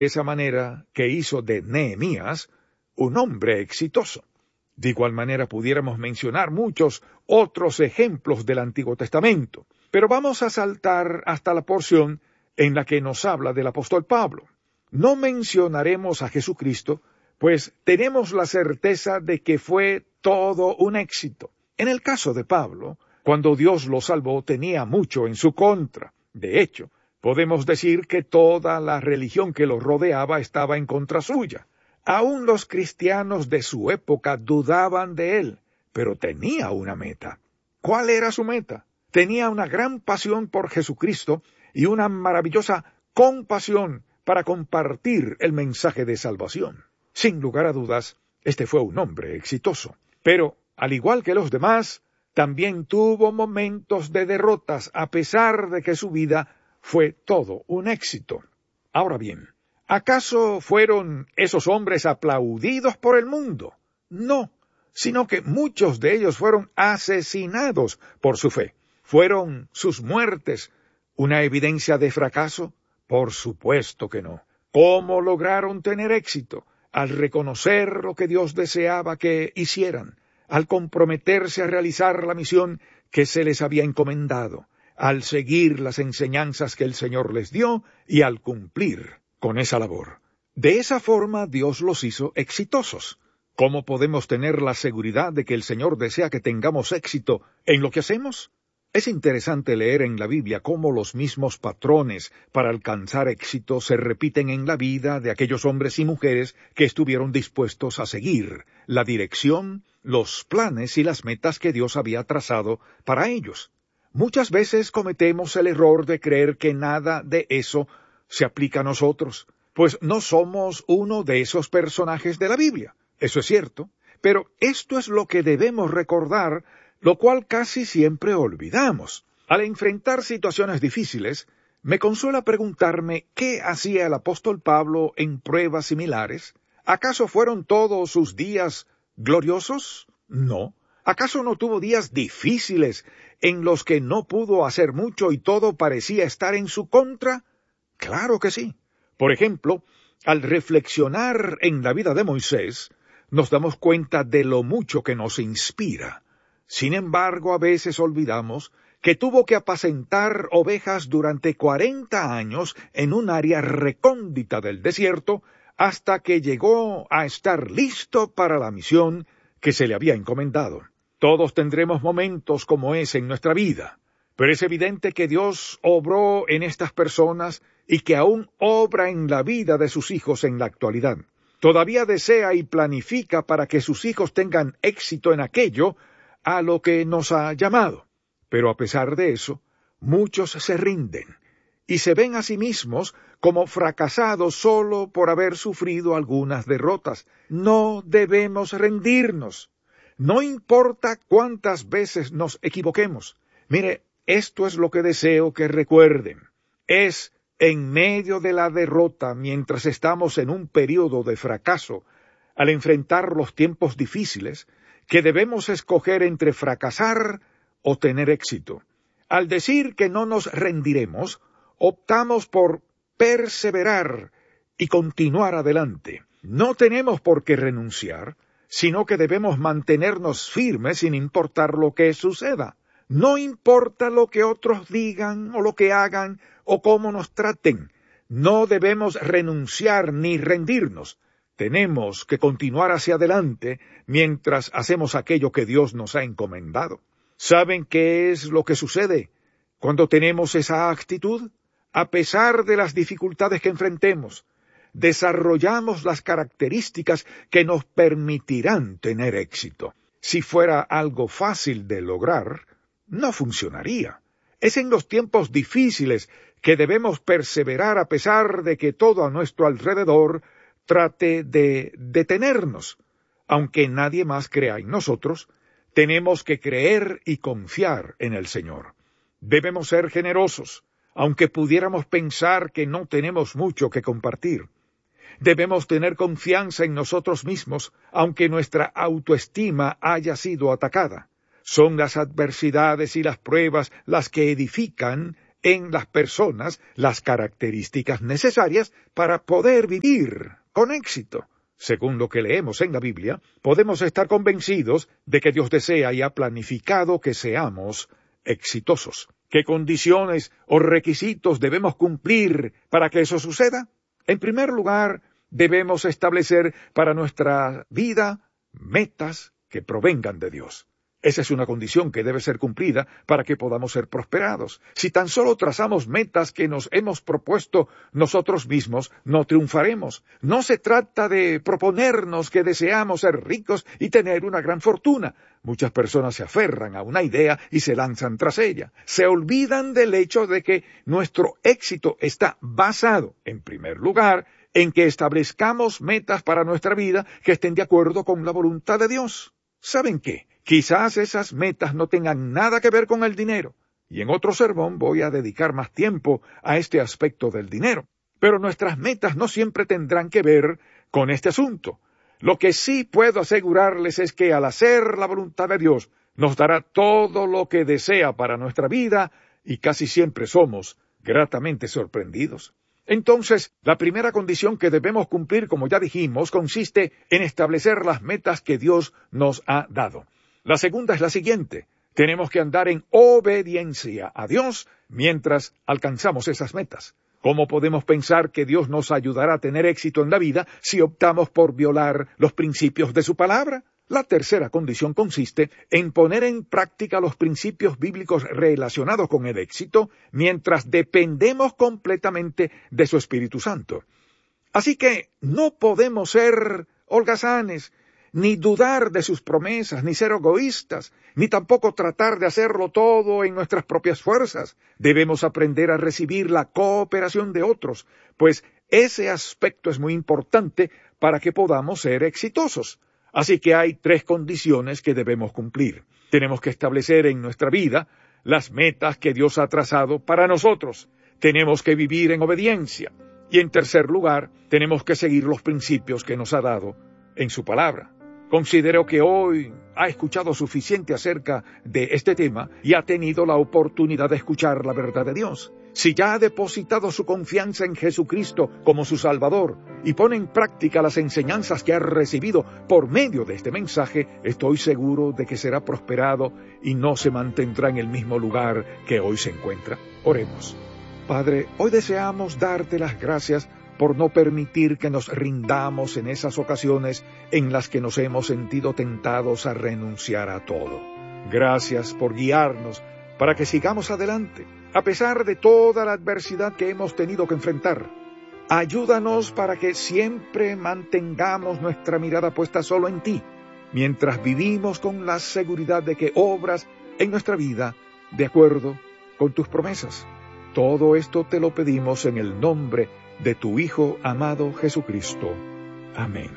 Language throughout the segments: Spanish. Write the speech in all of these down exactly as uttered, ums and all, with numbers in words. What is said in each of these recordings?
esa manera que hizo de Nehemías un hombre exitoso. De igual manera pudiéramos mencionar muchos otros ejemplos del Antiguo Testamento, pero vamos a saltar hasta la porción en la que nos habla del apóstol Pablo. No mencionaremos a Jesucristo, pues tenemos la certeza de que fue todo un éxito. En el caso de Pablo, cuando Dios lo salvó, tenía mucho en su contra. De hecho, podemos decir que toda la religión que lo rodeaba estaba en contra suya. Aún los cristianos de su época dudaban de él, pero tenía una meta. ¿Cuál era su meta? Tenía una gran pasión por Jesucristo y una maravillosa compasión para compartir el mensaje de salvación. Sin lugar a dudas, este fue un hombre exitoso. Pero, al igual que los demás, también tuvo momentos de derrotas, a pesar de que su vida fue todo un éxito. Ahora bien, ¿acaso fueron esos hombres aplaudidos por el mundo? No, sino que muchos de ellos fueron asesinados por su fe. ¿Fueron sus muertes una evidencia de fracaso? Por supuesto que no. ¿Cómo lograron tener éxito? Al reconocer lo que Dios deseaba que hicieran, al comprometerse a realizar la misión que se les había encomendado, al seguir las enseñanzas que el Señor les dio y al cumplir con esa labor. De esa forma Dios los hizo exitosos. ¿Cómo podemos tener la seguridad de que el Señor desea que tengamos éxito en lo que hacemos? Es interesante leer en la Biblia cómo los mismos patrones para alcanzar éxito se repiten en la vida de aquellos hombres y mujeres que estuvieron dispuestos a seguir la dirección, los planes y las metas que Dios había trazado para ellos. Muchas veces cometemos el error de creer que nada de eso se aplica a nosotros, pues no somos uno de esos personajes de la Biblia. Eso es cierto, pero esto es lo que debemos recordar, lo cual casi siempre olvidamos. Al enfrentar situaciones difíciles, me consuela preguntarme qué hacía el apóstol Pablo en pruebas similares. ¿Acaso fueron todos sus días gloriosos? No. ¿Acaso no tuvo días difíciles en los que no pudo hacer mucho y todo parecía estar en su contra? Claro que sí. Por ejemplo, al reflexionar en la vida de Moisés, nos damos cuenta de lo mucho que nos inspira. Sin embargo, a veces olvidamos que tuvo que apacentar ovejas durante cuarenta años en un área recóndita del desierto hasta que llegó a estar listo para la misión que se le había encomendado. Todos tendremos momentos como ese en nuestra vida, pero es evidente que Dios obró en estas personas y que aún obra en la vida de sus hijos en la actualidad. Todavía desea y planifica para que sus hijos tengan éxito en aquello a lo que nos ha llamado. Pero a pesar de eso, muchos se rinden y se ven a sí mismos como fracasados solo por haber sufrido algunas derrotas. No debemos rendirnos. No importa cuántas veces nos equivoquemos. Mire, esto es lo que deseo que recuerden. Es en medio de la derrota, mientras estamos en un periodo de fracaso, al enfrentar los tiempos difíciles, que debemos escoger entre fracasar o tener éxito. Al decir que no nos rendiremos, optamos por perseverar y continuar adelante. No tenemos por qué renunciar, sino que debemos mantenernos firmes sin importar lo que suceda. No importa lo que otros digan o lo que hagan o cómo nos traten. No debemos renunciar ni rendirnos. Tenemos que continuar hacia adelante mientras hacemos aquello que Dios nos ha encomendado. ¿Saben qué es lo que sucede cuando tenemos esa actitud? A pesar de las dificultades que enfrentemos, desarrollamos las características que nos permitirán tener éxito. Si fuera algo fácil de lograr, no funcionaría. Es en los tiempos difíciles que debemos perseverar a pesar de que todo a nuestro alrededor trate de detenernos. Aunque nadie más crea en nosotros, tenemos que creer y confiar en el Señor. Debemos ser generosos, aunque pudiéramos pensar que no tenemos mucho que compartir. Debemos tener confianza en nosotros mismos, aunque nuestra autoestima haya sido atacada. Son las adversidades y las pruebas las que edifican en las personas las características necesarias para poder vivir con éxito. Según lo que leemos en la Biblia, podemos estar convencidos de que Dios desea y ha planificado que seamos exitosos. ¿Qué condiciones o requisitos debemos cumplir para que eso suceda? En primer lugar, debemos establecer para nuestra vida metas que provengan de Dios. Esa es una condición que debe ser cumplida para que podamos ser prosperados. Si tan solo trazamos metas que nos hemos propuesto nosotros mismos, no triunfaremos. No se trata de proponernos que deseamos ser ricos y tener una gran fortuna. Muchas personas se aferran a una idea y se lanzan tras ella. Se olvidan del hecho de que nuestro éxito está basado, en primer lugar, en que establezcamos metas para nuestra vida que estén de acuerdo con la voluntad de Dios. ¿Saben qué? Quizás esas metas no tengan nada que ver con el dinero, y en otro sermón voy a dedicar más tiempo a este aspecto del dinero. Pero nuestras metas no siempre tendrán que ver con este asunto. Lo que sí puedo asegurarles es que al hacer la voluntad de Dios, nos dará todo lo que desea para nuestra vida, y casi siempre somos gratamente sorprendidos. Entonces, la primera condición que debemos cumplir, como ya dijimos, consiste en establecer las metas que Dios nos ha dado. La segunda es la siguiente: tenemos que andar en obediencia a Dios mientras alcanzamos esas metas. ¿Cómo podemos pensar que Dios nos ayudará a tener éxito en la vida si optamos por violar los principios de su palabra? La tercera condición consiste en poner en práctica los principios bíblicos relacionados con el éxito mientras dependemos completamente de su Espíritu Santo. Así que no podemos ser holgazanes, ni dudar de sus promesas, ni ser egoístas, ni tampoco tratar de hacerlo todo en nuestras propias fuerzas. Debemos aprender a recibir la cooperación de otros, pues ese aspecto es muy importante para que podamos ser exitosos. Así que hay tres condiciones que debemos cumplir. Tenemos que establecer en nuestra vida las metas que Dios ha trazado para nosotros. Tenemos que vivir en obediencia. Y en tercer lugar, tenemos que seguir los principios que nos ha dado en su palabra. Considero que hoy ha escuchado suficiente acerca de este tema y ha tenido la oportunidad de escuchar la verdad de Dios. Si ya ha depositado su confianza en Jesucristo como su Salvador y pone en práctica las enseñanzas que ha recibido por medio de este mensaje, estoy seguro de que será prosperado y no se mantendrá en el mismo lugar que hoy se encuentra. Oremos. Padre, hoy deseamos darte las gracias por no permitir que nos rindamos en esas ocasiones en las que nos hemos sentido tentados a renunciar a todo. Gracias por guiarnos para que sigamos adelante, a pesar de toda la adversidad que hemos tenido que enfrentar. Ayúdanos para que siempre mantengamos nuestra mirada puesta solo en ti, mientras vivimos con la seguridad de que obras en nuestra vida de acuerdo con tus promesas. Todo esto te lo pedimos en el nombre de tu Hijo amado Jesucristo. Amén.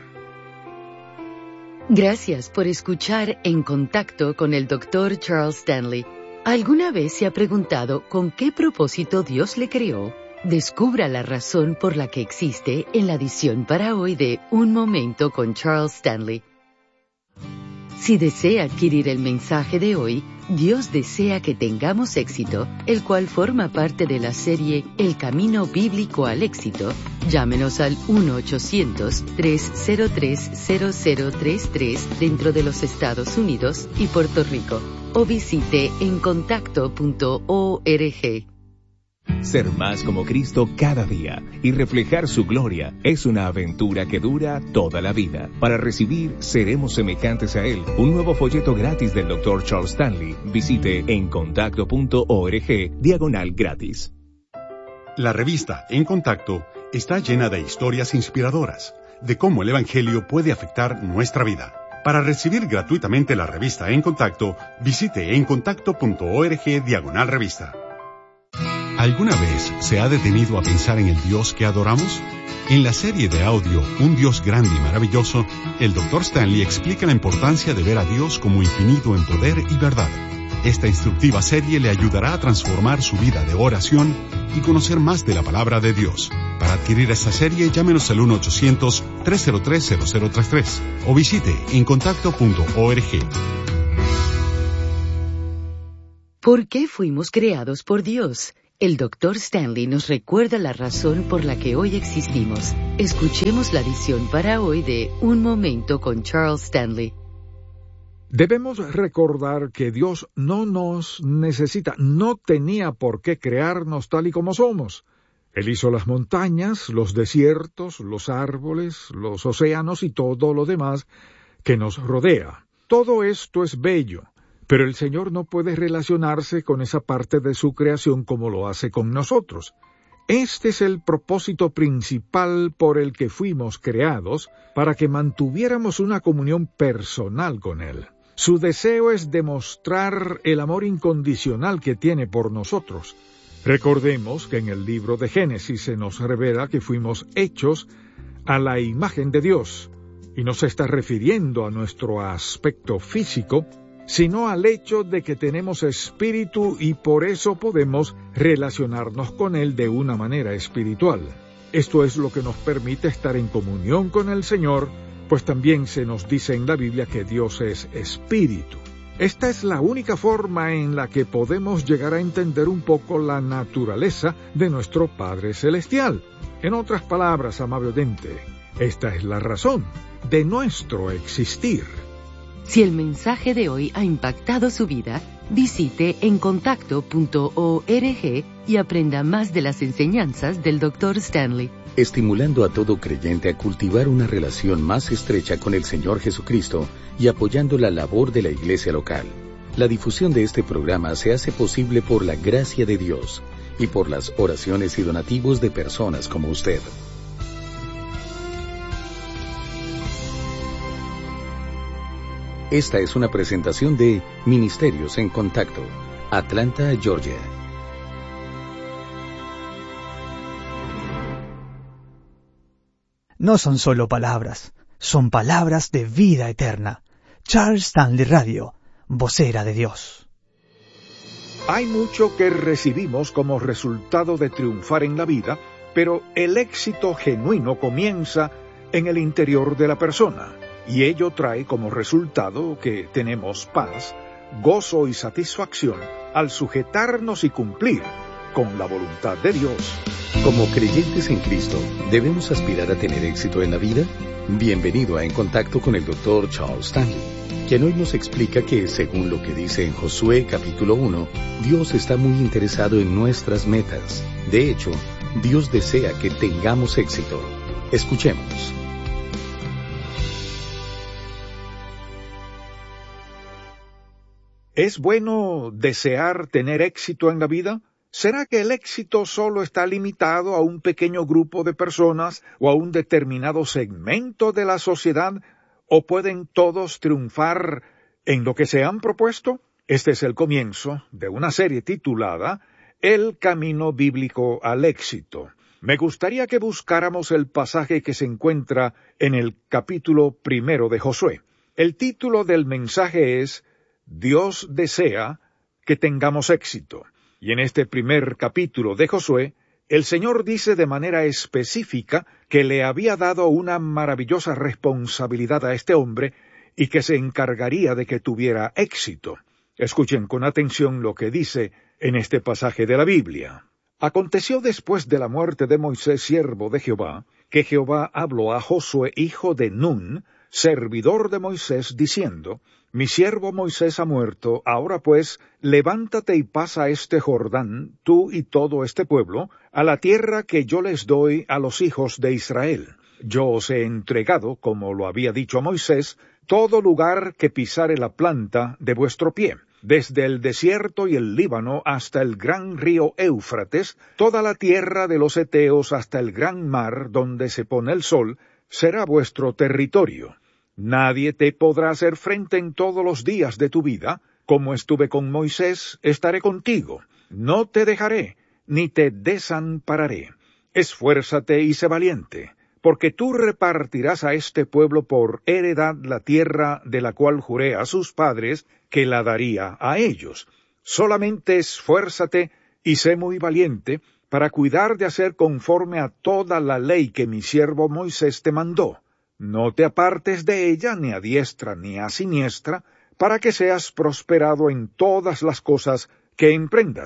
Gracias por escuchar En Contacto con el doctor Charles Stanley. ¿Alguna vez se ha preguntado con qué propósito Dios le creó? Descubra la razón por la que existe en la edición para hoy de Un Momento con Charles Stanley. Si desea adquirir el mensaje de hoy, Dios desea que tengamos éxito, el cual forma parte de la serie El Camino Bíblico al Éxito, llámenos al uno ochocientos, tres cero tres, cero cero tres tres dentro de los Estados Unidos y Puerto Rico, o visite en contacto punto org. Ser más como Cristo cada día y reflejar su gloria es una aventura que dura toda la vida. Para recibir Seremos Semejantes a Él, un nuevo folleto gratis del doctor Charles Stanley, visite en contacto punto org diagonal gratis. La revista En Contacto está llena de historias inspiradoras de cómo el Evangelio puede afectar nuestra vida. Para recibir gratuitamente la revista En Contacto, visite en contacto punto org diagonal revista. ¿Alguna vez se ha detenido a pensar en el Dios que adoramos? En la serie de audio Un Dios Grande y Maravilloso, el doctor Stanley explica la importancia de ver a Dios como infinito en poder y verdad. Esta instructiva serie le ayudará a transformar su vida de oración y conocer más de la palabra de Dios. Para adquirir esta serie, llámenos al uno ochocientos, tres cero tres, cero cero tres tres o visite en contacto punto org. ¿Por qué fuimos creados por Dios? el doctor Stanley nos recuerda la razón por la que hoy existimos. Escuchemos la edición para hoy de Un Momento con Charles Stanley. Debemos recordar que Dios no nos necesita, no tenía por qué crearnos tal y como somos. Él hizo las montañas, los desiertos, los árboles, los océanos y todo lo demás que nos rodea. Todo esto es bello, pero el Señor no puede relacionarse con esa parte de su creación como lo hace con nosotros. Este es el propósito principal por el que fuimos creados, para que mantuviéramos una comunión personal con Él. Su deseo es demostrar el amor incondicional que tiene por nosotros. Recordemos que en el libro de Génesis se nos revela que fuimos hechos a la imagen de Dios, y no se está refiriendo a nuestro aspecto físico, sino al hecho de que tenemos espíritu y por eso podemos relacionarnos con Él de una manera espiritual. Esto es lo que nos permite estar en comunión con el Señor, pues también se nos dice en la Biblia que Dios es espíritu. Esta es la única forma en la que podemos llegar a entender un poco la naturaleza de nuestro Padre Celestial. En otras palabras, amable oyente, esta es la razón de nuestro existir. Si el mensaje de hoy ha impactado su vida, visite encontacto punto org y aprenda más de las enseñanzas del doctor Stanley. Estimulando a todo creyente a cultivar una relación más estrecha con el Señor Jesucristo y apoyando la labor de la iglesia local. La difusión de este programa se hace posible por la gracia de Dios y por las oraciones y donativos de personas como usted. Esta es una presentación de Ministerios en Contacto, Atlanta, Georgia. No son solo palabras, son palabras de vida eterna. Charles Stanley Radio, vocera de Dios. Hay mucho que recibimos como resultado de triunfar en la vida, pero el éxito genuino comienza en el interior de la persona, y ello trae como resultado que tenemos paz, gozo y satisfacción al sujetarnos y cumplir con la voluntad de Dios. Como creyentes en Cristo, ¿debemos aspirar a tener éxito en la vida? Bienvenido a En Contacto con el doctor Charles Stanley, quien hoy nos explica que, según lo que dice en Josué capítulo uno, Dios está muy interesado en nuestras metas. De hecho, Dios desea que tengamos éxito. Escuchemos. ¿Es bueno desear tener éxito en la vida? ¿Será que el éxito solo está limitado a un pequeño grupo de personas o a un determinado segmento de la sociedad? ¿O pueden todos triunfar en lo que se han propuesto? Este es el comienzo de una serie titulada El Camino Bíblico al Éxito. Me gustaría que buscáramos el pasaje que se encuentra en el capítulo primero de Josué. El título del mensaje es Dios desea que tengamos éxito. Y en este primer capítulo de Josué, el Señor dice de manera específica que le había dado una maravillosa responsabilidad a este hombre y que se encargaría de que tuviera éxito. Escuchen con atención lo que dice en este pasaje de la Biblia. Aconteció después de la muerte de Moisés, siervo de Jehová, que Jehová habló a Josué, hijo de Nun, servidor de Moisés, diciendo: Mi siervo Moisés ha muerto, ahora pues, levántate y pasa este Jordán, tú y todo este pueblo, a la tierra que yo les doy a los hijos de Israel. Yo os he entregado, como lo había dicho a Moisés, todo lugar que pisare la planta de vuestro pie, desde el desierto y el Líbano hasta el gran río Éufrates, toda la tierra de los heteos hasta el gran mar donde se pone el sol, será vuestro territorio. Nadie te podrá hacer frente en todos los días de tu vida. Como estuve con Moisés, estaré contigo. No te dejaré, ni te desampararé. Esfuérzate y sé valiente, porque tú repartirás a este pueblo por heredad la tierra de la cual juré a sus padres que la daría a ellos. Solamente esfuérzate y sé muy valiente, para cuidar de hacer conforme a toda la ley que mi siervo Moisés te mandó. No te apartes de ella ni a diestra ni a siniestra, para que seas prosperado en todas las cosas que emprendas.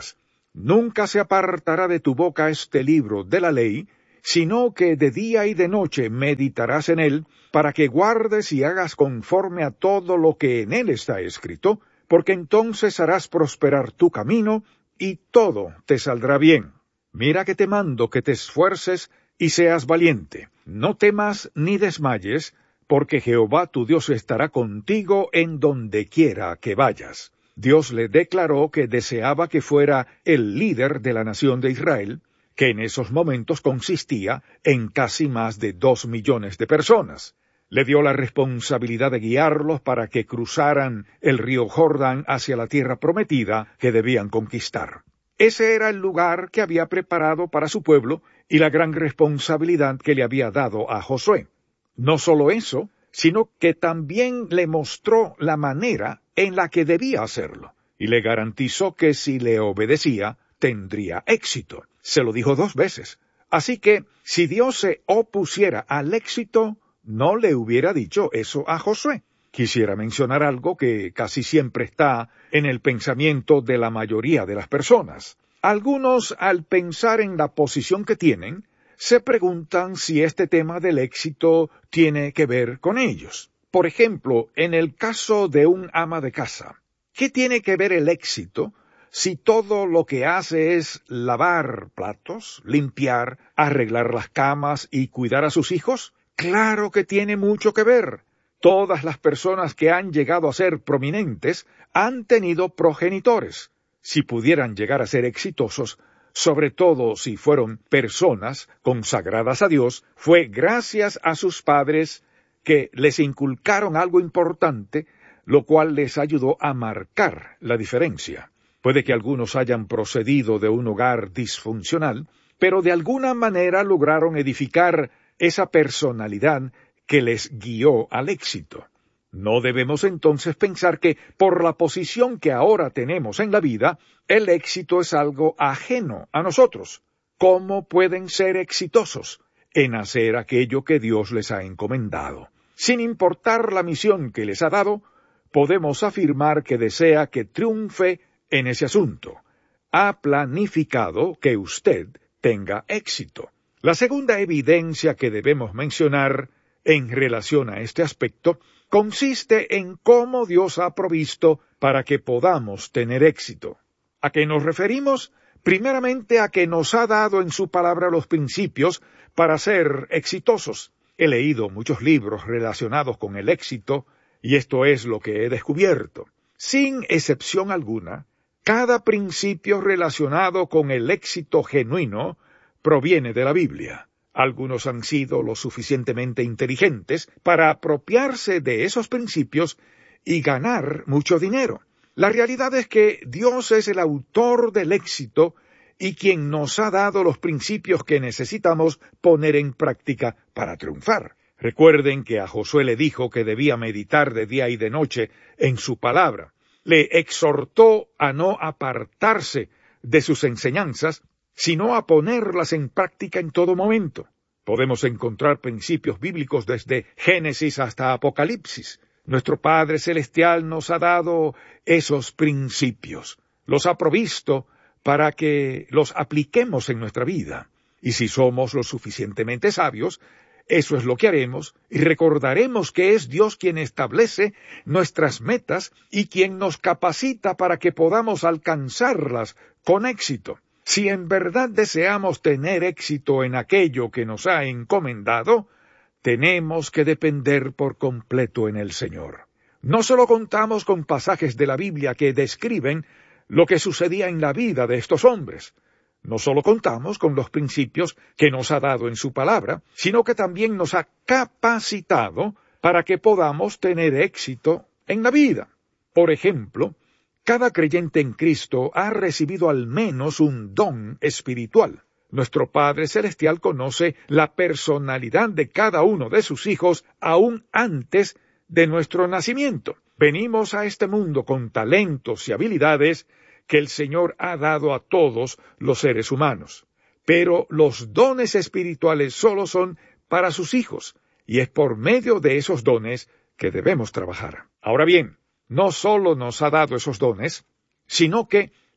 Nunca se apartará de tu boca este libro de la ley, sino que de día y de noche meditarás en él, para que guardes y hagas conforme a todo lo que en él está escrito, porque entonces harás prosperar tu camino, y todo te saldrá bien. Mira que te mando que te esfuerces y seas valiente. No temas ni desmayes, porque Jehová tu Dios estará contigo en donde quiera que vayas. Dios le declaró que deseaba que fuera el líder de la nación de Israel, que en esos momentos consistía en casi más de dos millones de personas. Le dio la responsabilidad de guiarlos para que cruzaran el río Jordán hacia la tierra prometida que debían conquistar. Ese era el lugar que había preparado para su pueblo y la gran responsabilidad que le había dado a Josué. No solo eso, sino que también le mostró la manera en la que debía hacerlo, y le garantizó que si le obedecía, tendría éxito. Se lo dijo dos veces. Así que, si Dios se opusiera al éxito, no le hubiera dicho eso a Josué. Quisiera mencionar algo que casi siempre está en el pensamiento de la mayoría de las personas. Algunos, al pensar en la posición que tienen, se preguntan si este tema del éxito tiene que ver con ellos. Por ejemplo, en el caso de un ama de casa, ¿qué tiene que ver el éxito si todo lo que hace es lavar platos, limpiar, arreglar las camas y cuidar a sus hijos? Claro que tiene mucho que ver. Todas las personas que han llegado a ser prominentes han tenido progenitores. Si pudieran llegar a ser exitosos, sobre todo si fueron personas consagradas a Dios, fue gracias a sus padres que les inculcaron algo importante, lo cual les ayudó a marcar la diferencia. Puede que algunos hayan procedido de un hogar disfuncional, pero de alguna manera lograron edificar esa personalidad que les guió al éxito. No debemos entonces pensar que, por la posición que ahora tenemos en la vida, el éxito es algo ajeno a nosotros. ¿Cómo pueden ser exitosos? En hacer aquello que Dios les ha encomendado. Sin importar la misión que les ha dado, podemos afirmar que desea que triunfe en ese asunto. Ha planificado que usted tenga éxito. La segunda evidencia que debemos mencionar en relación a este aspecto consiste en cómo Dios ha provisto para que podamos tener éxito. ¿A qué nos referimos? Primeramente a que nos ha dado en su palabra los principios para ser exitosos. He leído muchos libros relacionados con el éxito, y esto es lo que he descubierto. Sin excepción alguna, cada principio relacionado con el éxito genuino proviene de la Biblia. Algunos han sido lo suficientemente inteligentes para apropiarse de esos principios y ganar mucho dinero. La realidad es que Dios es el autor del éxito y quien nos ha dado los principios que necesitamos poner en práctica para triunfar. Recuerden que a Josué le dijo que debía meditar de día y de noche en su palabra. Le exhortó a no apartarse de sus enseñanzas, sino a ponerlas en práctica en todo momento. Podemos encontrar principios bíblicos desde Génesis hasta Apocalipsis. Nuestro Padre Celestial nos ha dado esos principios, los ha provisto para que los apliquemos en nuestra vida. Y si somos lo suficientemente sabios, eso es lo que haremos, y recordaremos que es Dios quien establece nuestras metas y quien nos capacita para que podamos alcanzarlas con éxito. Si en verdad deseamos tener éxito en aquello que nos ha encomendado, tenemos que depender por completo en el Señor. No solo contamos con pasajes de la Biblia que describen lo que sucedía en la vida de estos hombres, no solo contamos con los principios que nos ha dado en su palabra, sino que también nos ha capacitado para que podamos tener éxito en la vida. Por ejemplo, cada creyente en Cristo ha recibido al menos un don espiritual. Nuestro Padre Celestial conoce la personalidad de cada uno de sus hijos aún antes de nuestro nacimiento. Venimos a este mundo con talentos y habilidades que el Señor ha dado a todos los seres humanos. Pero los dones espirituales solo son para sus hijos, y es por medio de esos dones que debemos trabajar. Ahora bien, no solo nos ha dado esos dones, sino que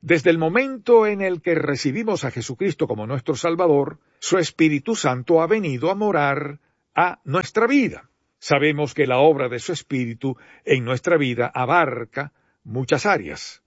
Desde el momento en el que recibimos a Jesucristo como nuestro Salvador, su Espíritu Santo ha venido a morar a nuestra vida. Sabemos que la obra de su Espíritu en nuestra vida abarca muchas áreas.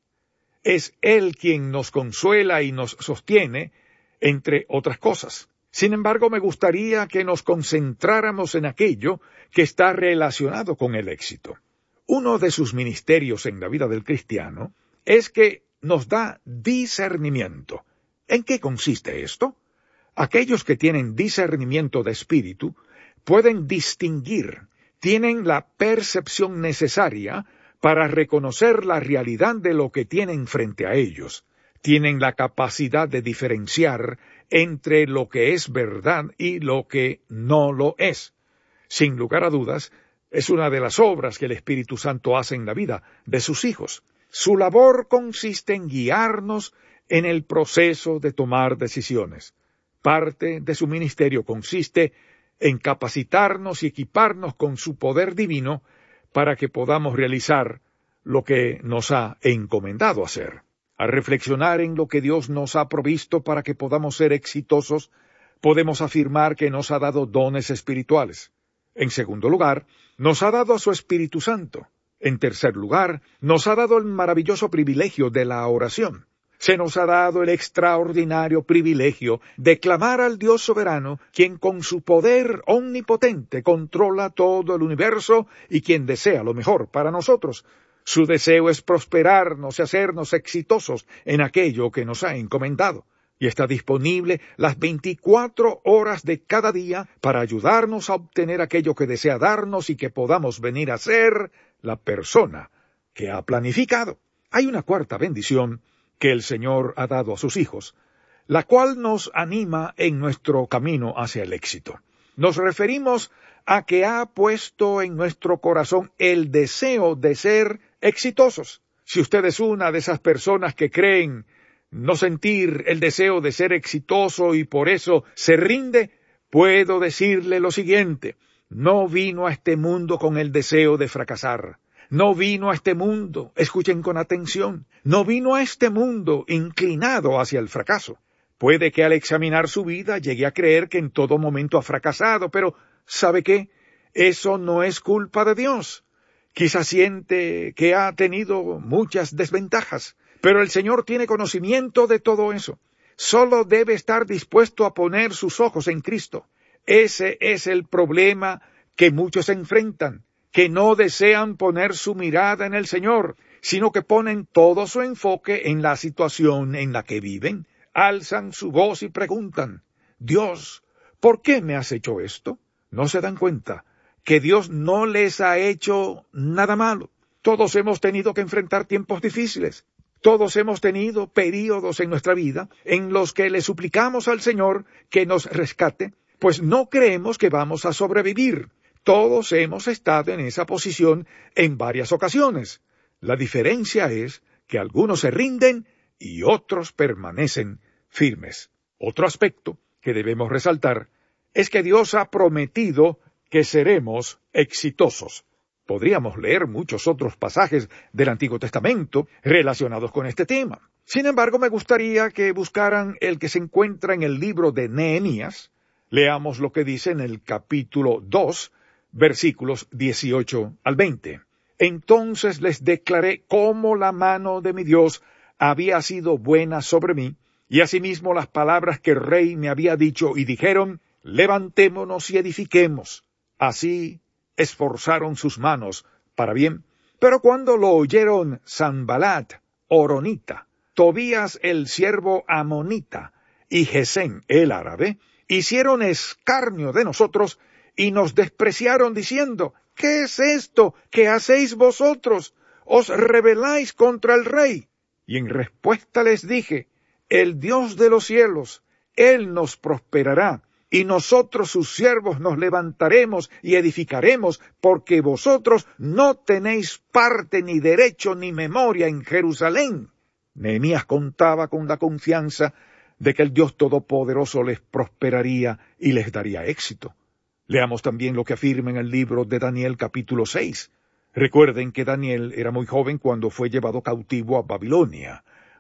Es Él quien nos consuela y nos sostiene, entre otras cosas. Sin embargo, me gustaría que nos concentráramos en aquello que está relacionado con el éxito. Uno de sus ministerios en la vida del cristiano es que nos da discernimiento. ¿En qué consiste esto? Aquellos que tienen discernimiento de espíritu pueden distinguir, tienen la percepción necesaria para reconocer la realidad de lo que tienen frente a ellos. Tienen la capacidad de diferenciar entre lo que es verdad y lo que no lo es. Sin lugar a dudas, es una de las obras que el Espíritu Santo hace en la vida de sus hijos. Su labor consiste en guiarnos en el proceso de tomar decisiones. Parte de su ministerio consiste en capacitarnos y equiparnos con su poder divino para que podamos realizar lo que nos ha encomendado hacer. Al reflexionar en lo que Dios nos ha provisto para que podamos ser exitosos, podemos afirmar que nos ha dado dones espirituales. En segundo lugar, nos ha dado a su Espíritu Santo. En tercer lugar, nos ha dado el maravilloso privilegio de la oración. Se nos ha dado el extraordinario privilegio de clamar al Dios soberano, quien con su poder omnipotente controla todo el universo y quien desea lo mejor para nosotros. Su deseo es prosperarnos y hacernos exitosos en aquello que nos ha encomendado, y está disponible las veinticuatro horas de cada día para ayudarnos a obtener aquello que desea darnos y que podamos venir a ser la persona que ha planificado. Hay una cuarta bendición que el Señor ha dado a sus hijos, la cual nos anima en nuestro camino hacia el éxito. Nos referimos a que ha puesto en nuestro corazón el deseo de ser exitosos. Si usted es una de esas personas que creen no sentir el deseo de ser exitoso y por eso se rinde, puedo decirle lo siguiente: no vino a este mundo con el deseo de fracasar. No vino a este mundo, escuchen con atención, no vino a este mundo inclinado hacia el fracaso. Puede que al examinar su vida llegue a creer que en todo momento ha fracasado, pero ¿sabe qué? Eso no es culpa de Dios. Quizás siente que ha tenido muchas desventajas, pero el Señor tiene conocimiento de todo eso. Solo debe estar dispuesto a poner sus ojos en Cristo. Ese es el problema que muchos enfrentan, que no desean poner su mirada en el Señor, sino que ponen todo su enfoque en la situación en la que viven. Alzan su voz y preguntan: Dios, ¿por qué me has hecho esto? No se dan cuenta que Dios no les ha hecho nada malo. Todos hemos tenido que enfrentar tiempos difíciles. Todos hemos tenido períodos en nuestra vida en los que le suplicamos al Señor que nos rescate, pues no creemos que vamos a sobrevivir. Todos hemos estado en esa posición en varias ocasiones. La diferencia es que algunos se rinden y otros permanecen firmes. Otro aspecto que debemos resaltar es que Dios ha prometido que seremos exitosos. Podríamos leer muchos otros pasajes del Antiguo Testamento relacionados con este tema. Sin embargo, me gustaría que buscaran el que se encuentra en el libro de Nehemías. Leamos lo que dice en el capítulo dos, versículos dieciocho al veinte. Entonces les declaré cómo la mano de mi Dios había sido buena sobre mí, y asimismo las palabras que el rey me había dicho, y dijeron: levantémonos y edifiquemos. Así esforzaron sus manos para bien. Pero cuando lo oyeron Sanbalat, Horonita, Tobías el siervo amonita, y Gesem el árabe, hicieron escarnio de nosotros, y nos despreciaron diciendo: ¿qué es esto que hacéis vosotros? ¿Os rebeláis contra el rey? Y en respuesta les dije: el Dios de los cielos, Él nos prosperará, y nosotros sus siervos nos levantaremos y edificaremos, porque vosotros no tenéis parte ni derecho ni memoria en Jerusalén. Nehemías contaba con la confianza de que el Dios Todopoderoso les prosperaría y les daría éxito. Leamos también lo que afirma en el libro de Daniel capítulo seis. Recuerden que Daniel era muy joven cuando fue llevado cautivo a Babilonia.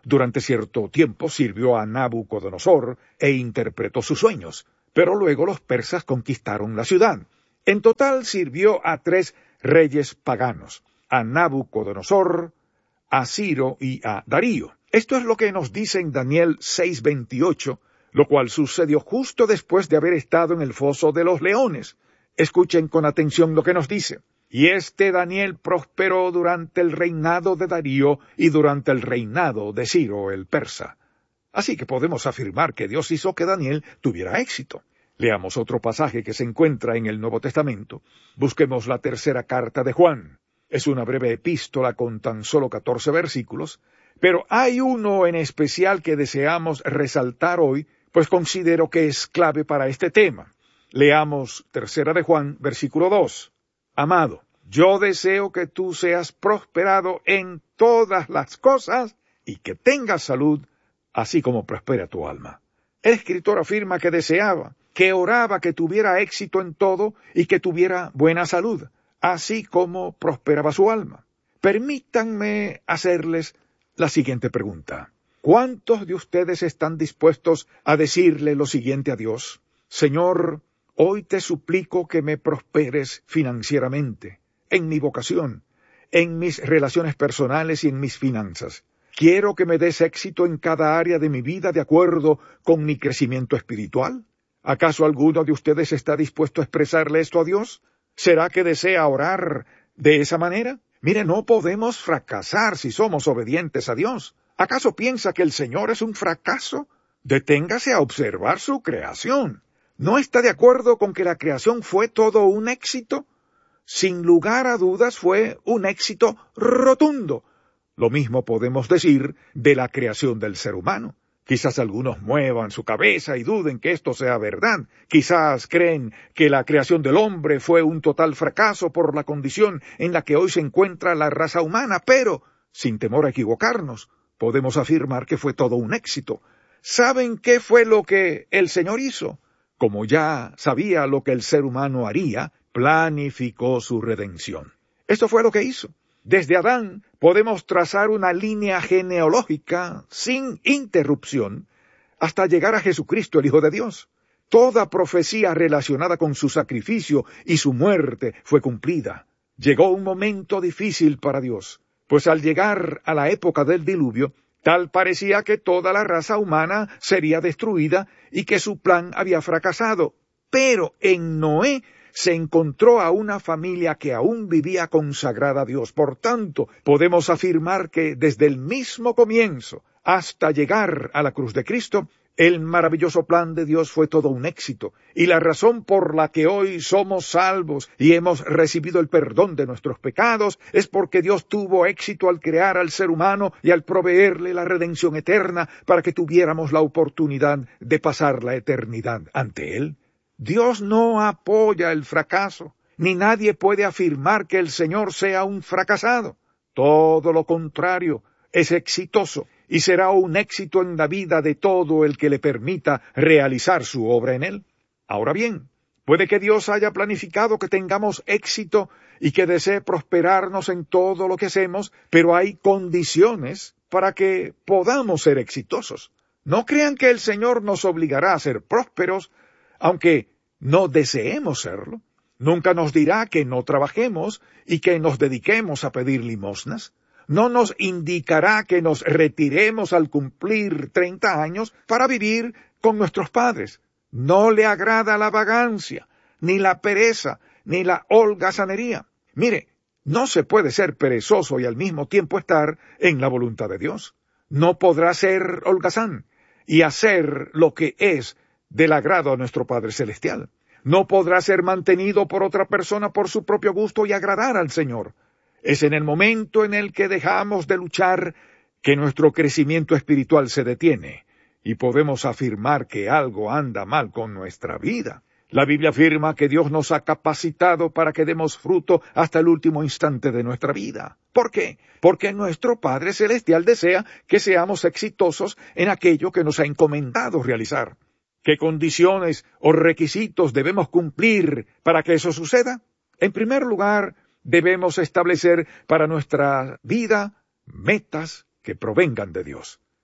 Durante cierto tiempo sirvió a Nabucodonosor e interpretó sus sueños, pero luego los persas conquistaron la ciudad. En total sirvió a tres reyes paganos, a Nabucodonosor, a Ciro y a Darío. Esto es lo que nos dice en Daniel seis veintiocho, lo cual sucedió justo después de haber estado en el foso de los leones. Escuchen con atención lo que nos dice. Y este Daniel prosperó durante el reinado de Darío y durante el reinado de Ciro el persa. Así que podemos afirmar que Dios hizo que Daniel tuviera éxito. Leamos otro pasaje que se encuentra en el Nuevo Testamento. Busquemos la tercera carta de Juan. Es una breve epístola con tan solo catorce versículos, pero hay uno en especial que deseamos resaltar hoy, pues considero que es clave para este tema. Leamos tercera de Juan, versículo dos. Amado, yo deseo que tú seas prosperado en todas las cosas y que tengas salud, así como prospera tu alma. El escritor afirma que deseaba, que oraba que tuviera éxito en todo y que tuviera buena salud, así como prosperaba su alma. Permítanme hacerles la siguiente pregunta. ¿Cuántos de ustedes están dispuestos a decirle lo siguiente a Dios? Señor, hoy te suplico que me prosperes financieramente, en mi vocación, en mis relaciones personales y en mis finanzas. Quiero que me des éxito en cada área de mi vida de acuerdo con mi crecimiento espiritual. ¿Acaso alguno de ustedes está dispuesto a expresarle esto a Dios? ¿Será que desea orar de esa manera? Mire, no podemos fracasar si somos obedientes a Dios. ¿Acaso piensa que el Señor es un fracaso? Deténgase a observar su creación. ¿No está de acuerdo con que la creación fue todo un éxito? Sin lugar a dudas fue un éxito rotundo. Lo mismo podemos decir de la creación del ser humano. Quizás algunos muevan su cabeza y duden que esto sea verdad. Quizás creen que la creación del hombre fue un total fracaso por la condición en la que hoy se encuentra la raza humana, pero, sin temor a equivocarnos, podemos afirmar que fue todo un éxito. ¿Saben qué fue lo que el Señor hizo? Como ya sabía lo que el ser humano haría, planificó su redención. Esto fue lo que hizo. Desde Adán podemos trazar una línea genealógica sin interrupción hasta llegar a Jesucristo, el Hijo de Dios. Toda profecía relacionada con su sacrificio y su muerte fue cumplida. Llegó un momento difícil para Dios, pues al llegar a la época del diluvio, tal parecía que toda la raza humana sería destruida y que su plan había fracasado. Pero en Noé se encontró a una familia que aún vivía consagrada a Dios. Por tanto, podemos afirmar que desde el mismo comienzo hasta llegar a la cruz de Cristo, el maravilloso plan de Dios fue todo un éxito, y la razón por la que hoy somos salvos y hemos recibido el perdón de nuestros pecados es porque Dios tuvo éxito al crear al ser humano y al proveerle la redención eterna para que tuviéramos la oportunidad de pasar la eternidad ante Él. Dios no apoya el fracaso, ni nadie puede afirmar que el Señor sea un fracasado. Todo lo contrario, es exitoso y será un éxito en la vida de todo el que le permita realizar su obra en él. Ahora bien, puede que Dios haya planificado que tengamos éxito y que desee prosperarnos en todo lo que hacemos, pero hay condiciones para que podamos ser exitosos. No crean que el Señor nos obligará a ser prósperos, aunque no deseemos serlo. Nunca nos dirá que no trabajemos y que nos dediquemos a pedir limosnas. No nos indicará que nos retiremos al cumplir treinta años para vivir con nuestros padres. No le agrada la vagancia, ni la pereza, ni la holgazanería. Mire, no se puede ser perezoso y al mismo tiempo estar en la voluntad de Dios. No podrá ser holgazán y hacer lo que es del agrado a nuestro Padre Celestial. No podrá ser mantenido por otra persona por su propio gusto y agradar al Señor. Es en el momento en el que dejamos de luchar que nuestro crecimiento espiritual se detiene y podemos afirmar que algo anda mal con nuestra vida. La Biblia afirma que Dios nos ha capacitado para que demos fruto hasta el último instante de nuestra vida. ¿Por qué? Porque nuestro Padre Celestial desea que seamos exitosos en aquello que nos ha encomendado realizar. ¿Qué condiciones o requisitos debemos cumplir para que eso suceda? En primer lugar, debemos establecer para nuestra vida metas que provengan de Dios.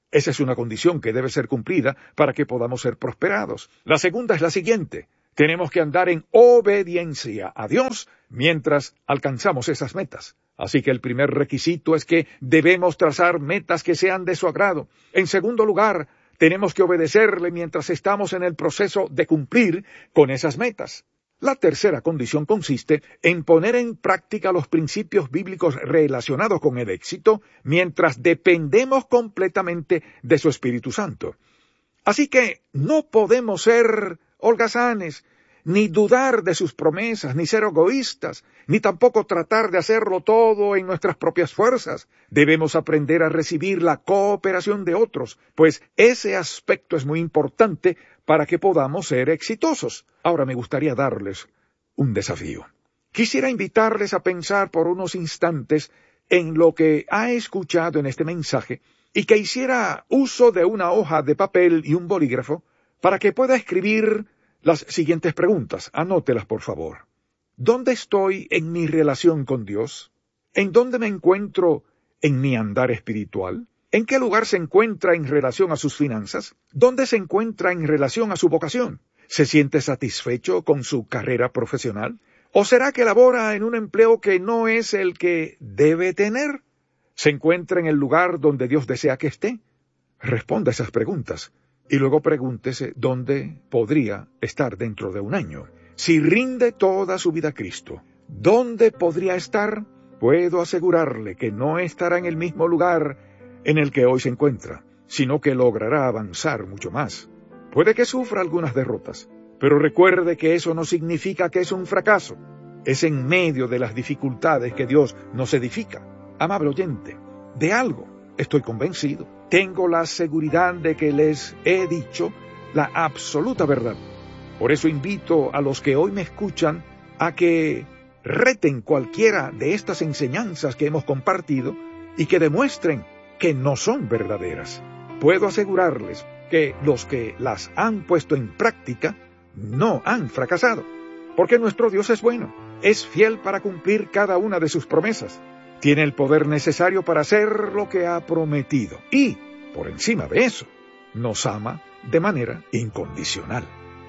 Esa es una condición que debe ser cumplida para que podamos ser prosperados. La segunda es la siguiente. Tenemos que andar en obediencia a Dios mientras alcanzamos esas metas. Así que el primer requisito es que debemos trazar metas que sean de su agrado. En segundo lugar, tenemos que obedecerle mientras estamos en el proceso de cumplir con esas metas. La tercera condición consiste en poner en práctica los principios bíblicos relacionados con el éxito mientras dependemos completamente de su Espíritu Santo. Así que no podemos ser holgazanes, ni dudar de sus promesas, ni ser egoístas, ni tampoco tratar de hacerlo todo en nuestras propias fuerzas. Debemos aprender a recibir la cooperación de otros, pues ese aspecto es muy importante para que podamos ser exitosos. Ahora me gustaría darles un desafío. Quisiera invitarles a pensar por unos instantes en lo que ha escuchado en este mensaje y que hiciera uso de una hoja de papel y un bolígrafo para que pueda escribir las siguientes preguntas. Anótelas, por favor. ¿Dónde estoy en mi relación con Dios? ¿En dónde me encuentro en mi andar espiritual? ¿En qué lugar se encuentra en relación a sus finanzas? ¿Dónde se encuentra en relación a su vocación? ¿Se siente satisfecho con su carrera profesional? ¿O será que labora en un empleo que no es el que debe tener? ¿Se encuentra en el lugar donde Dios desea que esté? Responda esas preguntas. Y luego pregúntese dónde podría estar dentro de un año. Si rinde toda su vida a Cristo, ¿dónde podría estar? Puedo asegurarle que no estará en el mismo lugar en el que hoy se encuentra, sino que logrará avanzar mucho más. Puede que sufra algunas derrotas, pero recuerde que eso no significa que es un fracaso. Es en medio de las dificultades que Dios nos edifica. Amable oyente, de algo estoy convencido. Tengo la seguridad de que les he dicho la absoluta verdad. Por eso invito a los que hoy me escuchan a que reten cualquiera de estas enseñanzas que hemos compartido y que demuestren que no son verdaderas. Puedo asegurarles que los que las han puesto en práctica no han fracasado, porque nuestro Dios es bueno, es fiel para cumplir cada una de sus promesas. Tiene el poder necesario para hacer lo que ha prometido. Y, por encima de eso, nos ama de manera incondicional.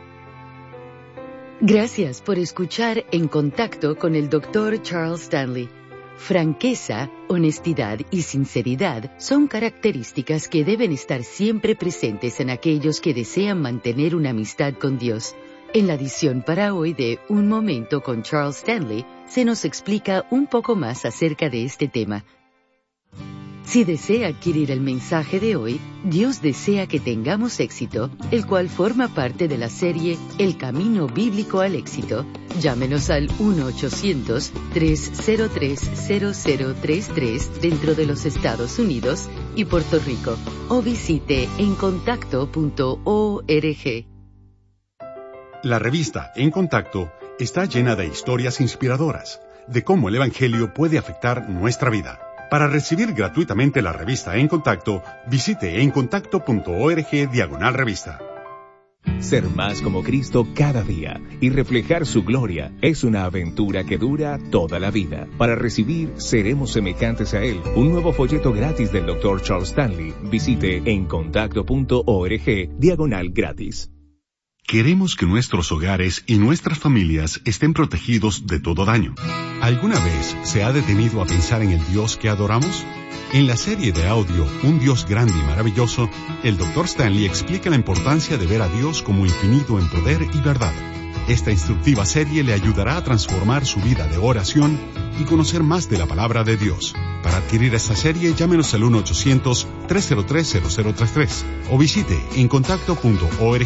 Gracias por escuchar En Contacto con el doctor Charles Stanley. Franqueza, honestidad y sinceridad son características que deben estar siempre presentes en aquellos que desean mantener una amistad con Dios. En la edición para hoy de Un Momento con Charles Stanley, se nos explica un poco más acerca de este tema. Si desea adquirir el mensaje de hoy, Dios desea que tengamos éxito, el cual forma parte de la serie El Camino Bíblico al Éxito. Llámenos al uno ochocientos, tres cero tres, cero cero tres tres dentro de los Estados Unidos y Puerto Rico, o visite en contacto punto org. La revista En Contacto está llena de historias inspiradoras de cómo el Evangelio puede afectar nuestra vida. Para recibir gratuitamente la revista En Contacto, visite en contacto punto org diagonal revista. Ser más como Cristo cada día y reflejar su gloria es una aventura que dura toda la vida. Para recibir Seremos Semejantes a Él, un nuevo folleto gratis del doctor Charles Stanley, visite en contacto punto org diagonal gratis. Queremos que nuestros hogares y nuestras familias estén protegidos de todo daño. ¿Alguna vez se ha detenido a pensar en el Dios que adoramos? En la serie de audio Un Dios Grande y Maravilloso, el doctor Stanley explica la importancia de ver a Dios como infinito en poder y verdad. Esta instructiva serie le ayudará a transformar su vida de oración y conocer más de la palabra de Dios. Para adquirir esta serie, llámenos al uno ochocientos, tres cero tres, cero cero tres tres o visite en contacto punto org.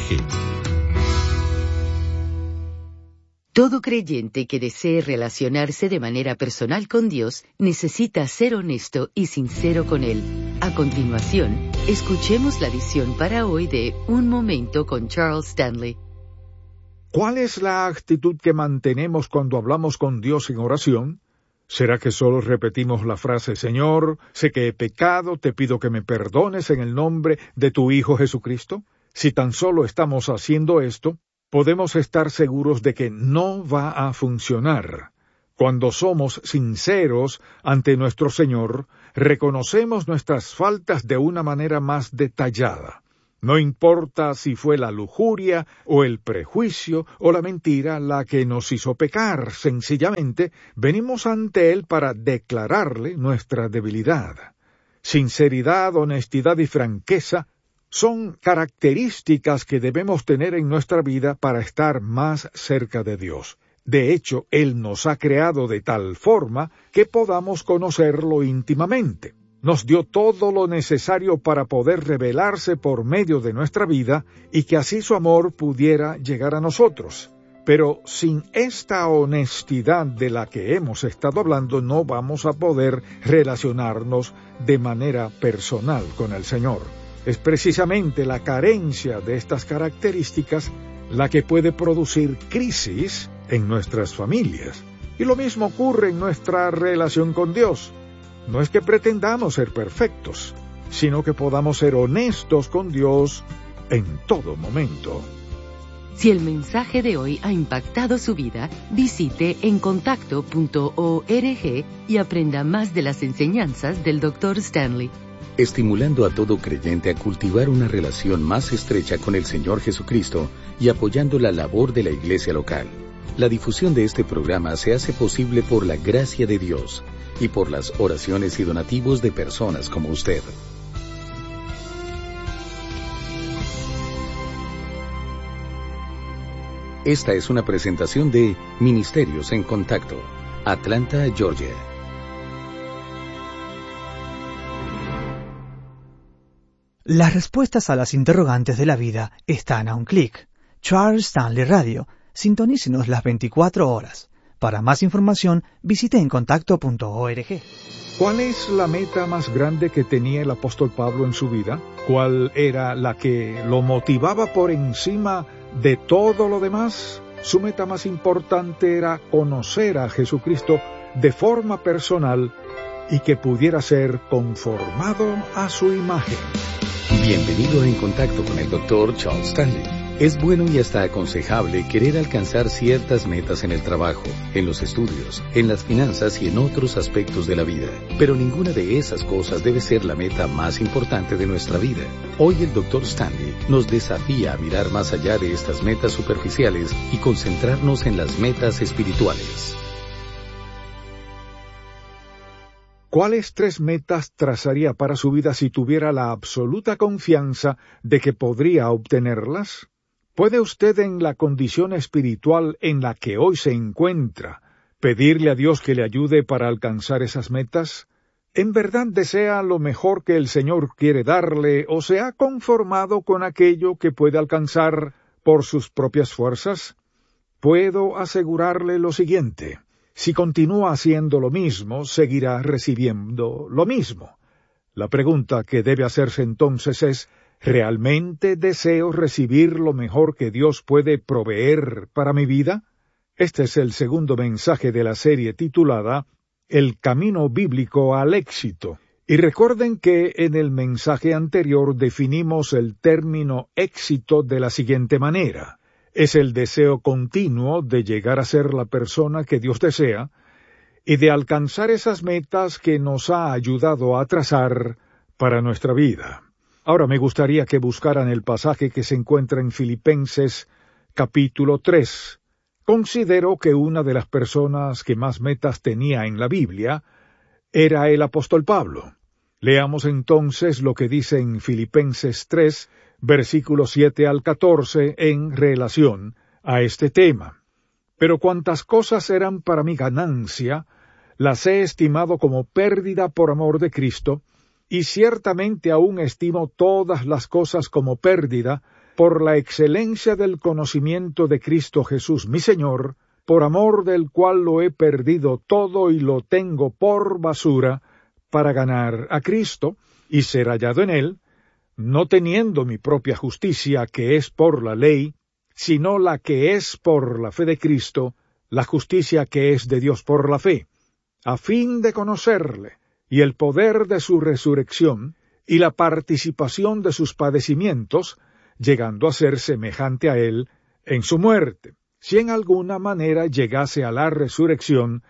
Todo creyente que desee relacionarse de manera personal con Dios necesita ser honesto y sincero con Él. A continuación, escuchemos la edición para hoy de Un Momento con Charles Stanley. ¿Cuál es la actitud que mantenemos cuando hablamos con Dios en oración? ¿Será que solo repetimos la frase, Señor, sé que he pecado, te pido que me perdones en el nombre de tu Hijo Jesucristo? Si tan solo estamos haciendo esto, podemos estar seguros de que no va a funcionar, Cuando somos sinceros ante nuestro Señor, reconocemos nuestras faltas de una manera más detallada. No importa si fue la lujuria o el prejuicio o la mentira la que nos hizo pecar, sencillamente venimos ante Él para declararle nuestra debilidad. Sinceridad, honestidad y franqueza son características que debemos tener en nuestra vida para estar más cerca de Dios. De hecho, Él nos ha creado de tal forma que podamos conocerlo íntimamente. Nos dio todo lo necesario para poder revelarse por medio de nuestra vida y que así su amor pudiera llegar a nosotros. Pero sin esta honestidad de la que hemos estado hablando, no vamos a poder relacionarnos de manera personal con el Señor. Es precisamente la carencia de estas características la que puede producir crisis en nuestras familias. Y lo mismo ocurre en nuestra relación con Dios. No es que pretendamos ser perfectos, sino que podamos ser honestos con Dios en todo momento. Si el mensaje de hoy ha impactado su vida, visite encontacto punto org y aprenda más de las enseñanzas del doctor Stanley. Estimulando a todo creyente a cultivar una relación más estrecha con el Señor Jesucristo y apoyando la labor de la iglesia local. La difusión de este programa se hace posible por la gracia de Dios y por las oraciones y donativos de personas como usted. Esta es una presentación de Ministerios en Contacto, Atlanta, Georgia. Las respuestas a las interrogantes de la vida están a un clic. Charles Stanley Radio. Sintonícenos las veinticuatro horas. Para más información, visite encontacto punto org. ¿Cuál es la meta más grande que tenía el apóstol Pablo en su vida? ¿Cuál era la que lo motivaba por encima de todo lo demás? Su meta más importante era conocer a Jesucristo de forma personal y que pudiera ser conformado a su imagen. Bienvenido a En Contacto con el doctor Charles Stanley. Es bueno y hasta aconsejable querer alcanzar ciertas metas en el trabajo, en los estudios, en las finanzas y en otros aspectos de la vida. Pero ninguna de esas cosas debe ser la meta más importante de nuestra vida. Hoy el doctor Stanley nos desafía a mirar más allá de estas metas superficiales y concentrarnos en las metas espirituales. ¿Cuáles tres metas trazaría para su vida si tuviera la absoluta confianza de que podría obtenerlas? ¿Puede usted, en la condición espiritual en la que hoy se encuentra, pedirle a Dios que le ayude para alcanzar esas metas? ¿En verdad desea lo mejor que el Señor quiere darle o se ha conformado con aquello que puede alcanzar por sus propias fuerzas? Puedo asegurarle lo siguiente: si continúa haciendo lo mismo, seguirá recibiendo lo mismo. La pregunta que debe hacerse entonces es: ¿realmente deseo recibir lo mejor que Dios puede proveer para mi vida? Este es el segundo mensaje de la serie titulada El camino bíblico al éxito. Y recuerden que en el mensaje anterior definimos el término éxito de la siguiente manera: es el deseo continuo de llegar a ser la persona que Dios desea y de alcanzar esas metas que nos ha ayudado a trazar para nuestra vida. Ahora me gustaría que buscaran el pasaje que se encuentra en Filipenses capítulo tres. Considero que una de las personas que más metas tenía en la Biblia era el apóstol Pablo. Leamos entonces lo que dice en Filipenses tres, versículos siete al catorce, en relación a este tema. Pero cuantas cosas eran para mi ganancia, las he estimado como pérdida por amor de Cristo, y ciertamente aún estimo todas las cosas como pérdida por la excelencia del conocimiento de Cristo Jesús mi Señor, por amor del cual lo he perdido todo y lo tengo por basura, para ganar a Cristo y ser hallado en Él, no teniendo mi propia justicia que es por la ley, sino la que es por la fe de Cristo, la justicia que es de Dios por la fe, a fin de conocerle, y el poder de su resurrección, y la participación de sus padecimientos, llegando a ser semejante a él en su muerte, si en alguna manera llegase a la resurrección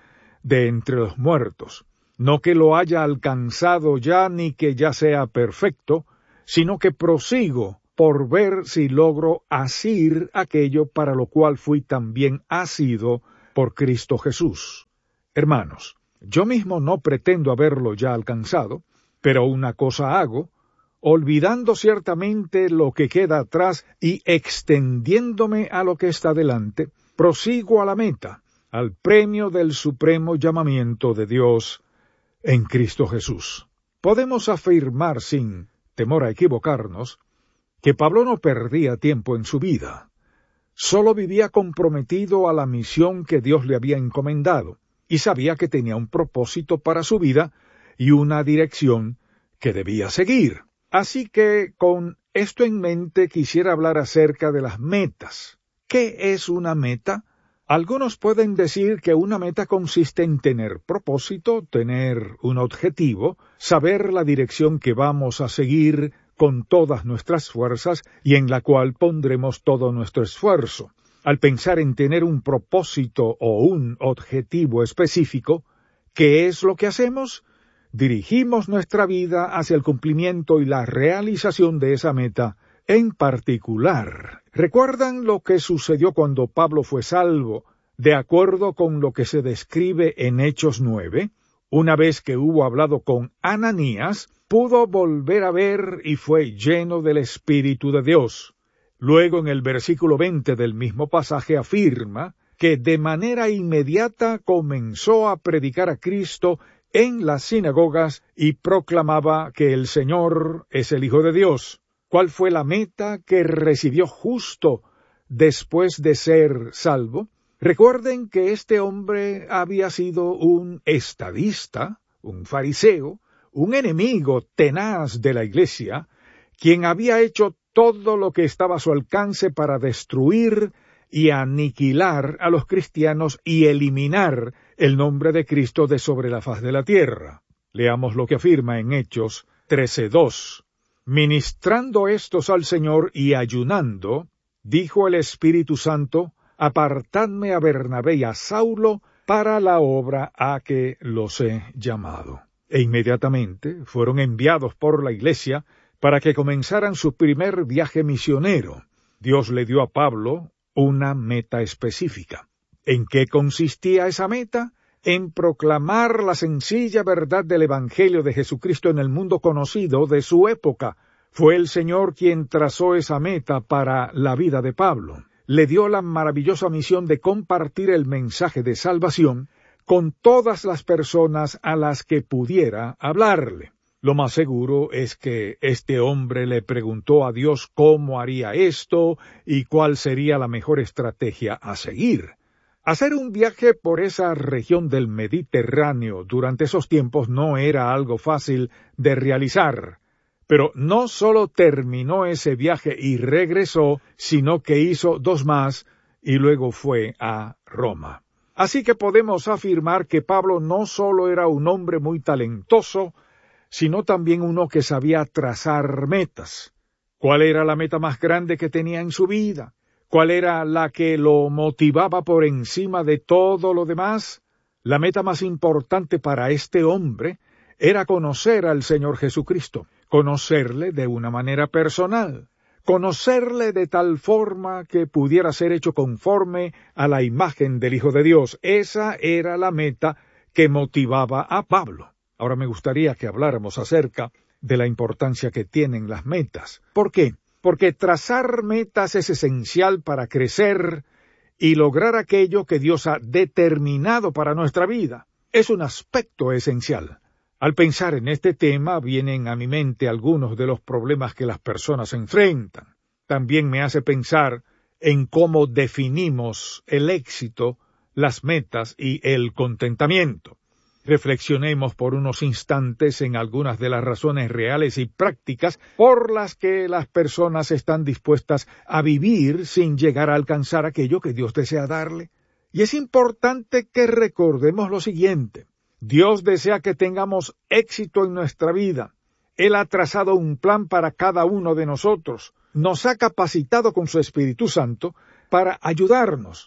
de entre los muertos. No que lo haya alcanzado ya ni que ya sea perfecto, sino que prosigo por ver si logro asir aquello para lo cual fui también asido por Cristo Jesús. Hermanos, yo mismo no pretendo haberlo ya alcanzado, pero una cosa hago, olvidando ciertamente lo que queda atrás y extendiéndome a lo que está delante, prosigo a la meta, al premio del supremo llamamiento de Dios en Cristo Jesús. Podemos afirmar sin temor a equivocarnos que Pablo no perdía tiempo en su vida, solo vivía comprometido a la misión que Dios le había encomendado, y sabía que tenía un propósito para su vida y una dirección que debía seguir. Así que, con esto en mente, quisiera hablar acerca de las metas. ¿Qué es una meta? Algunos pueden decir que una meta consiste en tener propósito, tener un objetivo, saber la dirección que vamos a seguir con todas nuestras fuerzas y en la cual pondremos todo nuestro esfuerzo. Al pensar en tener un propósito o un objetivo específico, ¿qué es lo que hacemos? Dirigimos nuestra vida hacia el cumplimiento y la realización de esa meta en particular. ¿Recuerdan lo que sucedió cuando Pablo fue salvo, de acuerdo con lo que se describe en Hechos nueve? Una vez que hubo hablado con Ananías, pudo volver a ver y fue lleno del Espíritu de Dios. Luego, en el versículo veinte del mismo pasaje, afirma que de manera inmediata comenzó a predicar a Cristo en las sinagogas y proclamaba que el Señor es el Hijo de Dios. ¿Cuál fue la meta que recibió justo después de ser salvo? Recuerden que este hombre había sido un estadista, un fariseo, un enemigo tenaz de la iglesia, quien había hecho todo lo que estaba a su alcance para destruir y aniquilar a los cristianos y eliminar el nombre de Cristo de sobre la faz de la tierra. Leamos lo que afirma en Hechos trece dos. Ministrando estos al Señor y ayunando, dijo el Espíritu Santo, apartadme a Bernabé y a Saulo para la obra a que los he llamado. E inmediatamente fueron enviados por la iglesia para que comenzaran su primer viaje misionero. Dios le dio a Pablo una meta específica. ¿En qué consistía esa meta? En proclamar la sencilla verdad del Evangelio de Jesucristo en el mundo conocido de su época. Fue el Señor quien trazó esa meta para la vida de Pablo. Le dio la maravillosa misión de compartir el mensaje de salvación con todas las personas a las que pudiera hablarle. Lo más seguro es que este hombre le preguntó a Dios cómo haría esto y cuál sería la mejor estrategia a seguir. Hacer un viaje por esa región del Mediterráneo durante esos tiempos no era algo fácil de realizar, pero no solo terminó ese viaje y regresó, sino que hizo dos más y luego fue a Roma. Así que podemos afirmar que Pablo no solo era un hombre muy talentoso, sino también uno que sabía trazar metas. ¿Cuál era la meta más grande que tenía en su vida? ¿Cuál era la que lo motivaba por encima de todo lo demás? La meta más importante para este hombre era conocer al Señor Jesucristo, conocerle de una manera personal, conocerle de tal forma que pudiera ser hecho conforme a la imagen del Hijo de Dios. Esa era la meta que motivaba a Pablo. Ahora me gustaría que habláramos acerca de la importancia que tienen las metas. ¿Por qué? Porque trazar metas es esencial para crecer y lograr aquello que Dios ha determinado para nuestra vida. Es un aspecto esencial. Al pensar en este tema, vienen a mi mente algunos de los problemas que las personas enfrentan. También me hace pensar en cómo definimos el éxito, las metas y el contentamiento. Reflexionemos por unos instantes en algunas de las razones reales y prácticas por las que las personas están dispuestas a vivir sin llegar a alcanzar aquello que Dios desea darle. Y es importante que recordemos lo siguiente. Dios desea que tengamos éxito en nuestra vida. Él ha trazado un plan para cada uno de nosotros. Nos ha capacitado con su Espíritu Santo para ayudarnos.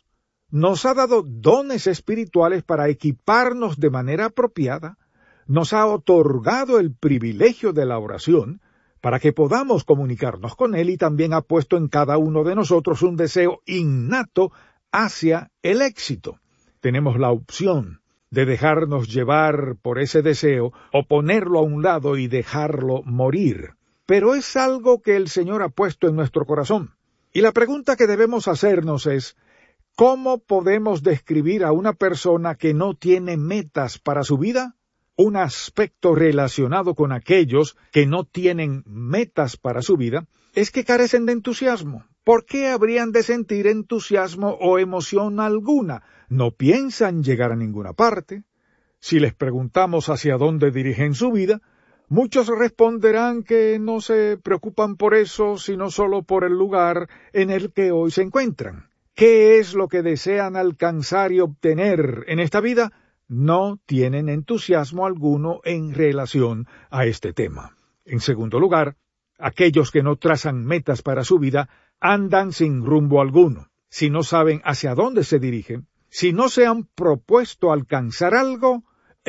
nos ha dado dones espirituales para equiparnos de manera apropiada, nos ha otorgado el privilegio de la oración para que podamos comunicarnos con Él, y también ha puesto en cada uno de nosotros un deseo innato hacia el éxito. Tenemos la opción de dejarnos llevar por ese deseo o ponerlo a un lado y dejarlo morir. Pero es algo que el Señor ha puesto en nuestro corazón. Y la pregunta que debemos hacernos es, ¿cómo podemos describir a una persona que no tiene metas para su vida? Un aspecto relacionado con aquellos que no tienen metas para su vida es que carecen de entusiasmo. ¿Por qué habrían de sentir entusiasmo o emoción alguna? No piensan llegar a ninguna parte. Si les preguntamos hacia dónde dirigen su vida, muchos responderán que no se preocupan por eso, sino solo por el lugar en el que hoy se encuentran. ¿Qué es lo que desean alcanzar y obtener en esta vida? No tienen entusiasmo alguno en relación a este tema. En segundo lugar, aquellos que no trazan metas para su vida andan sin rumbo alguno. Si no saben hacia dónde se dirigen, si no se han propuesto alcanzar algo,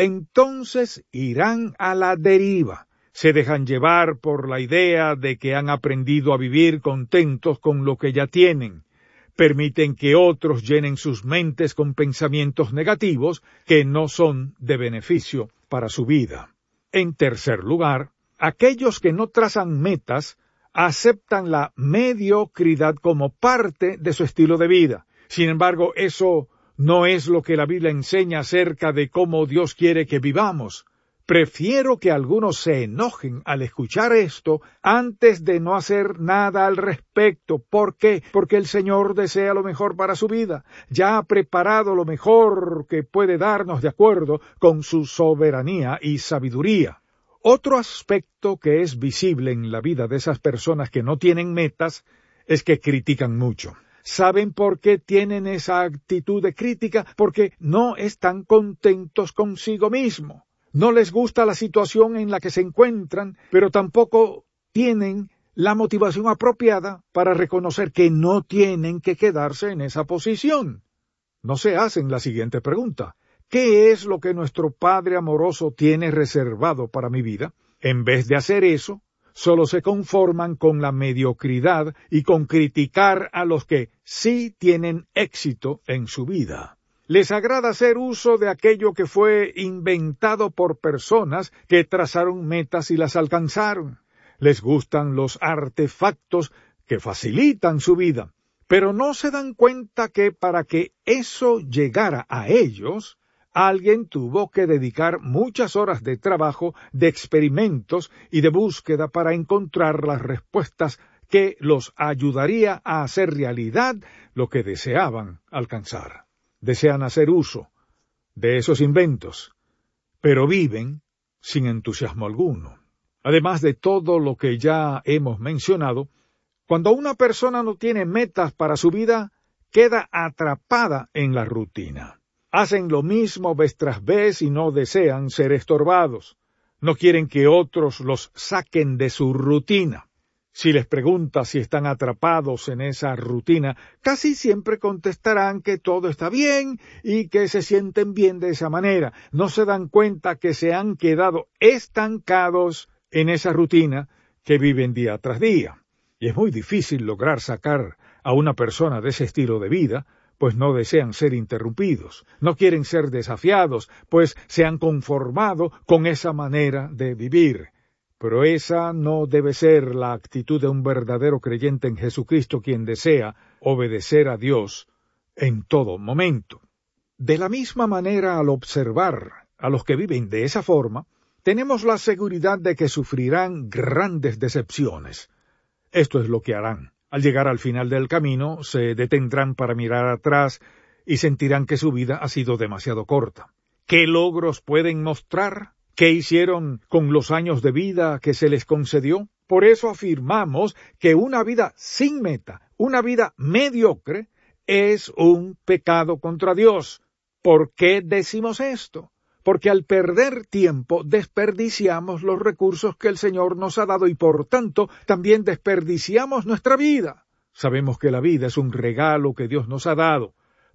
entonces irán a la deriva. Se dejan llevar por la idea de que han aprendido a vivir contentos con lo que ya tienen. Permiten que otros llenen sus mentes con pensamientos negativos que no son de beneficio para su vida. En tercer lugar, aquellos que no trazan metas aceptan la mediocridad como parte de su estilo de vida. Sin embargo, eso no es lo que la Biblia enseña acerca de cómo Dios quiere que vivamos. Prefiero que algunos se enojen al escuchar esto antes de no hacer nada al respecto. ¿Por qué? Porque el Señor desea lo mejor para su vida. Ya ha preparado lo mejor que puede darnos de acuerdo con su soberanía y sabiduría. Otro aspecto que es visible en la vida de esas personas que no tienen metas es que critican mucho. ¿Saben por qué tienen esa actitud de crítica? Porque no están contentos consigo mismos. No les gusta la situación en la que se encuentran, pero tampoco tienen la motivación apropiada para reconocer que no tienen que quedarse en esa posición. No se hacen la siguiente pregunta: ¿qué es lo que nuestro Padre amoroso tiene reservado para mi vida? En vez de hacer eso, solo se conforman con la mediocridad y con criticar a los que sí tienen éxito en su vida. Les agrada hacer uso de aquello que fue inventado por personas que trazaron metas y las alcanzaron. Les gustan los artefactos que facilitan su vida, pero no se dan cuenta que para que eso llegara a ellos, alguien tuvo que dedicar muchas horas de trabajo, de experimentos y de búsqueda para encontrar las respuestas que los ayudaría a hacer realidad lo que deseaban alcanzar. Desean hacer uso de esos inventos, pero viven sin entusiasmo alguno. Además de todo lo que ya hemos mencionado, cuando una persona no tiene metas para su vida, queda atrapada en la rutina. Hacen lo mismo vez tras vez y no desean ser estorbados. No quieren que otros los saquen de su rutina. Si les preguntas si están atrapados en esa rutina, casi siempre contestarán que todo está bien y que se sienten bien de esa manera. No se dan cuenta que se han quedado estancados en esa rutina que viven día tras día. Y es muy difícil lograr sacar a una persona de ese estilo de vida, pues no desean ser interrumpidos. No quieren ser desafiados, pues se han conformado con esa manera de vivir. Pero esa no debe ser la actitud de un verdadero creyente en Jesucristo, quien desea obedecer a Dios en todo momento. De la misma manera, al observar a los que viven de esa forma, tenemos la seguridad de que sufrirán grandes decepciones. Esto es lo que harán. Al llegar al final del camino, se detendrán para mirar atrás y sentirán que su vida ha sido demasiado corta. ¿Qué logros pueden mostrar? ¿Qué hicieron con los años de vida que se les concedió? Por eso afirmamos que una vida sin meta, una vida mediocre, es un pecado contra Dios. ¿Por qué decimos esto? Porque al perder tiempo desperdiciamos los recursos que el Señor nos ha dado y por tanto también desperdiciamos nuestra vida. Sabemos que la vida es un regalo que Dios nos ha dado,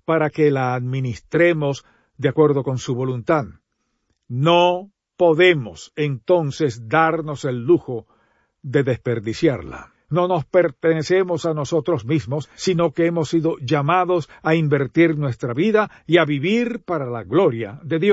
para que la administremos de acuerdo con su voluntad. No podemos entonces darnos el lujo de desperdiciarla. No nos pertenecemos a nosotros mismos, sino que hemos sido llamados a invertir nuestra vida y a vivir para la gloria de Dios.